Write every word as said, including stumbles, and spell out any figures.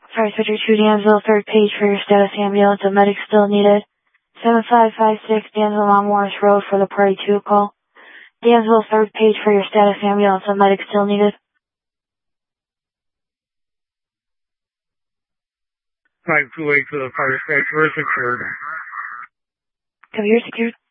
Sorry, switcher two, Dansville, third page for your status ambulance. A medic still needed. seven five five six, Dansville on Morris Road for the party two call. Dansville, third page for your status ambulance. A medic still needed. five two eight for the fire station. We're secured. Come here, secured.